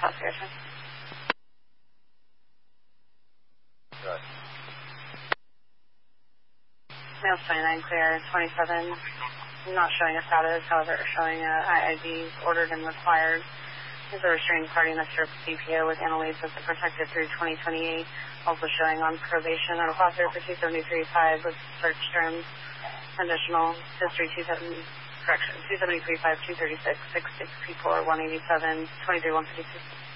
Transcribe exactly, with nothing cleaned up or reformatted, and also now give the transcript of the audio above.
Classification. Good. Male twenty-nine clear, twenty-seven not showing a status, however showing a I I D ordered and required. Is a restraining party necessary for C P O with Annalise as a protected through twenty twenty-eight, also showing on probation on a class for two seventy-three point five with search terms, additional history two seven, correction, two seventy-three point five, two thirty-six, six sixty-four, one eighty-seven, twenty-three one fifty-two.